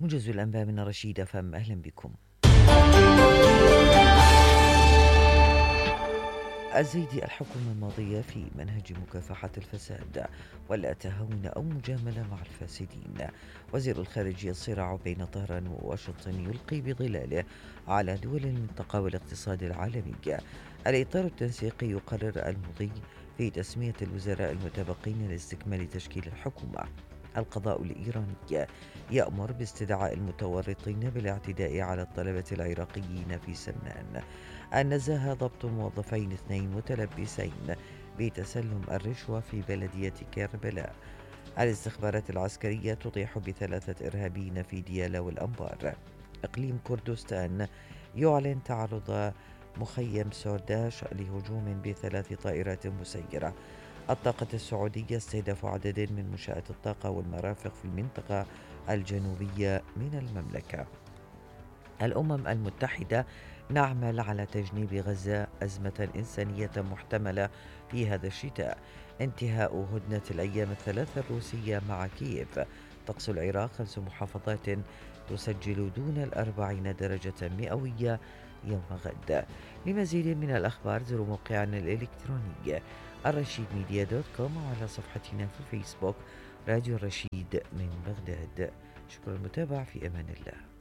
موجز الأنباء من رشيد أفهم، أهلا بكم. الزيدي: الحكومة الماضية في منهج مكافحة الفساد ولا تهاون أو مجاملة مع الفاسدين. وزير الخارجية: الصراع بين طهران وواشنطن يلقي بظلاله على دول المنطقة والاقتصاد العالمي. الإطار التنسيقي يقرر المضي في تسمية الوزراء المتبقين لاستكمال تشكيل الحكومة. القضاء الإيراني يأمر باستدعاء المتورطين بالاعتداء على الطلبة العراقيين في سمنان. النزاهة: ضبط موظفين 2 متلبسين بتسلم الرشوة في بلدية كربلاء. الاستخبارات العسكرية تطيح ب3 إرهابيين في ديالى والأنبار. إقليم كردستان يعلن تعرض مخيم سورداش لهجوم ب3 طائرات مسيرة. الطاقة السعودية: استهداف عدد من منشآت الطاقة والمرافق في المنطقة الجنوبية من المملكة. الأمم المتحدة: نعمل على تجنيب غزة أزمة إنسانية محتملة في هذا الشتاء. انتهاء هدنة الأيام الثلاث الروسية مع كييف. طقس العراق: 5 محافظات تسجل دون 40 درجة مئوية يوم غد. لمزيد من الأخبار زوروا موقعنا الإلكتروني الرشيدميديا.com وعلى صفحتنا في الفيسبوك راديو الرشيد من بغداد. شكرا للمتابعة، في أمان الله.